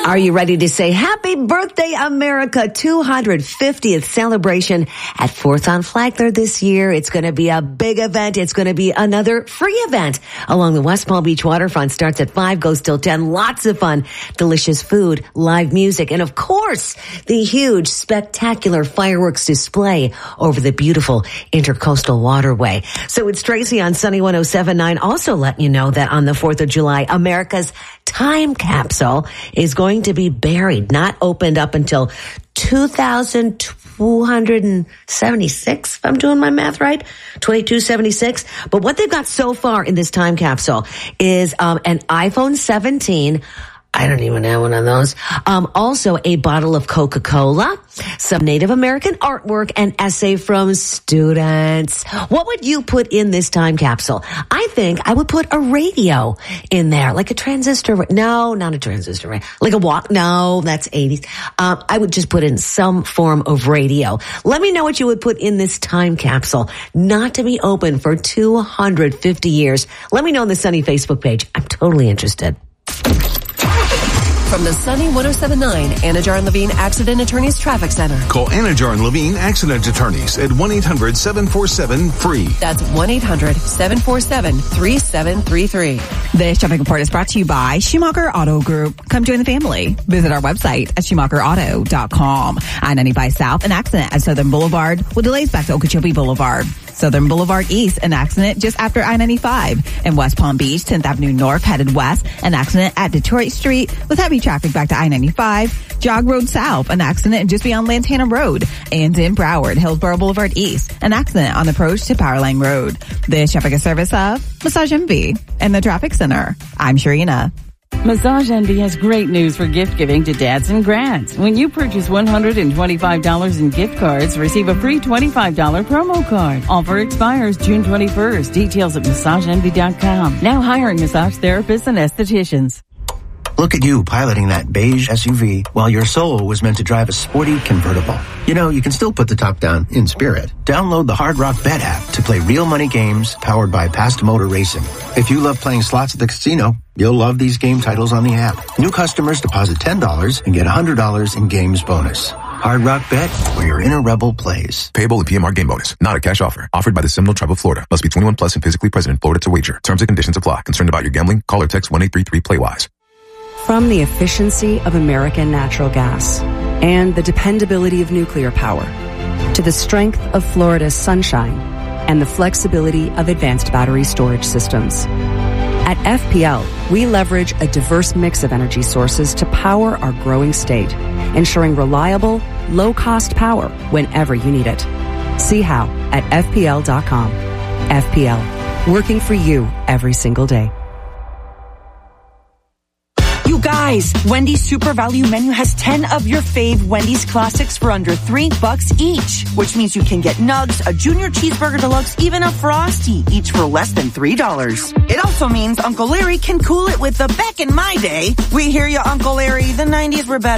Are you ready to say Happy Birthday, America? 250th celebration at 4th on Flagler this year. It's going to be a big event. It's going to be another free event along the West Palm Beach waterfront. Starts at 5, goes till 10. Lots of fun, delicious food, live music, and of course, the huge, spectacular fireworks display over the beautiful Intercoastal Waterway. So it's Tracy on Sunny 107.9. Also letting you know that on the 4th of July, America's time capsule is going to be buried, not opened up until 2276, if I'm doing my math right, 2276. But what they've got so far in this time capsule is an iPhone 17. I don't even have one of those. Also a bottle of Coca-Cola, some Native American artwork, and essay from students. What would you put in this time capsule? I think I would put a radio in there, like a transistor. No, not a transistor. Like a walk. No, that's 80s. I would just put in some form of radio. Let me know what you would put in this time capsule, not to be open for 250 years. Let me know on the Sunny Facebook page. I'm totally interested. From the Sunny 107.9 Anajar and Levine Accident Attorneys Traffic Center. Call Anajar and Levine Accident Attorneys at 1-800-747-FREE. That's 1-800-747-3733. This traffic report is brought to you by Schumacher Auto Group. Come join the family. Visit our website at SchumacherAuto.com. I-95 South, an accident at Southern Boulevard with delays back to Okeechobee Boulevard. Southern Boulevard East, an accident just after I-95. In West Palm Beach, 10th Avenue North headed west, an accident at Detroit Street with heavy traffic back to I-95. Jog Road South, an accident just beyond Lantana Road. And in Broward, Hillsborough Boulevard East, an accident on the approach to Powerline Road. This traffic is service of Massage Envy and the Traffic Center. I'm Sharina. Massage Envy has great news for gift giving to dads and grads. When you purchase $125 in gift cards, receive a free $25 promo card. Offer expires June 21st. Details at massageenvy.com. Now hiring massage therapists and estheticians. Look at you piloting that beige SUV while your soul was meant to drive a sporty convertible. You know, you can still put the top down in spirit. Download the Hard Rock Bet app to play real money games powered by Past Motor Racing. If you love playing slots at the casino, you'll love these game titles on the app. New customers deposit $10 and get $100 in games bonus. Hard Rock Bet, where your inner rebel plays. Payable in PMR game bonus. Not a cash offer. Offered by the Seminole Tribe of Florida. Must be 21 plus and physically present in Florida to wager. Terms and conditions apply. Concerned about your gambling? Call or text 1-833-PLAY-WISE. From the efficiency of American natural gas and the dependability of nuclear power to the strength of Florida's sunshine and the flexibility of advanced battery storage systems. At FPL, we leverage a diverse mix of energy sources to power our growing state, ensuring reliable, low-cost power whenever you need it. See how at FPL.com. FPL, working for you every single day. You guys, Wendy's Super Value Menu has 10 of your fave Wendy's classics for under $3 each, which means you can get nugs, a junior cheeseburger deluxe, even a Frosty, each for less than $3. It also means Uncle Larry can cool it with the back in my day. We hear you, Uncle Larry. The 90s were better.